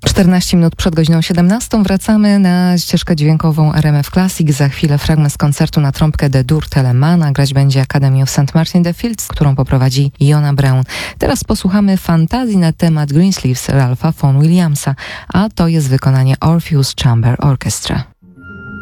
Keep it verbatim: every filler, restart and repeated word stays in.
czternaście minut przed godziną siedemnastą wracamy na ścieżkę dźwiękową R M F Classic. Za chwilę fragment z koncertu na trąbkę de Dur Telemana. Grać będzie Academy of Saint Martin the Fields, którą poprowadzi Iona Brown. Teraz posłuchamy fantazji na temat Greensleeves Ralpha Vaughan Williamsa, a to jest wykonanie Orpheus Chamber Orchestra.